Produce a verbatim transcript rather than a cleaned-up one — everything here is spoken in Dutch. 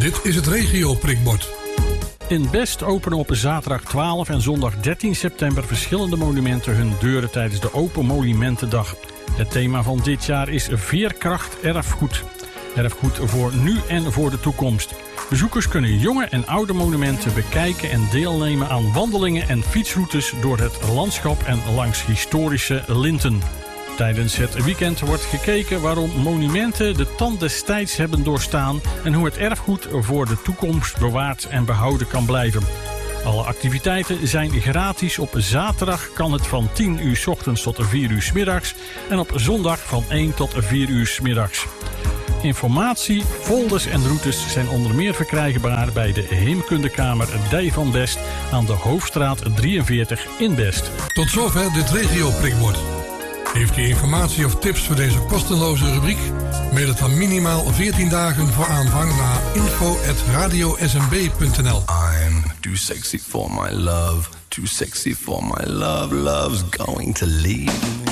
Dit is het regio-prikbord. In Best openen op zaterdag twaalf en zondag dertien september verschillende monumenten hun deuren tijdens de Open Monumentendag. Het thema van dit jaar is Veerkracht Erfgoed. Erfgoed voor nu en voor de toekomst. Bezoekers kunnen jonge en oude monumenten bekijken en deelnemen aan wandelingen en fietsroutes door het landschap en langs historische linten. Tijdens het weekend wordt gekeken waarom monumenten de tand des tijds hebben doorstaan en hoe het erfgoed voor de toekomst bewaard en behouden kan blijven. Alle activiteiten zijn gratis. Op zaterdag kan het van tien uur 's ochtends tot vier uur 's middags en op zondag van één tot vier uur 's middags. Informatie, folders en routes zijn onder meer verkrijgbaar bij de Heemkundekamer Dij van Best aan de Hoofdstraat drieënveertig in Best. Tot zover dit regio-prikbord. Heeft u informatie of tips voor deze kostenloze rubriek? Mail het dan minimaal veertien dagen voor aanvang naar info at radio s m b punt n l. I'm too sexy for my love, too sexy for my love, love's going to leave me.